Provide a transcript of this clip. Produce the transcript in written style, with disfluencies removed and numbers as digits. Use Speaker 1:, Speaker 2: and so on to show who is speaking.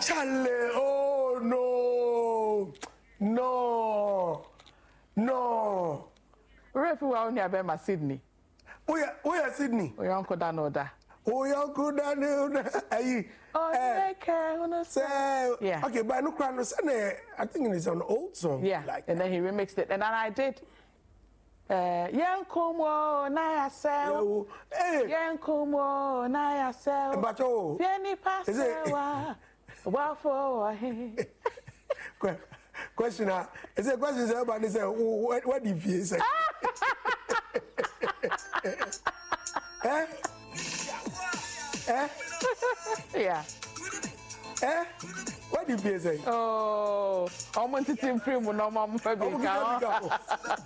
Speaker 1: Charlie, oh no.
Speaker 2: Where you are near Bema Sydney?
Speaker 1: Where Sydney?
Speaker 2: Your uncle Danoda.
Speaker 1: Oh, your uncle Danoda.
Speaker 2: Yeah.
Speaker 1: Okay, but no crowd. I think it's an old song.
Speaker 2: Yeah.
Speaker 1: Like
Speaker 2: and then he remixed it, and then I did. Yankumo na yasel. Yankumo na yasel.
Speaker 1: But oh,
Speaker 2: Penny pasewa. Wafo he.
Speaker 1: Question. Is a question? Somebody say, what did you say?
Speaker 2: Yeah.
Speaker 1: What did you say?
Speaker 2: Oh, I'm going to team free. No, I'm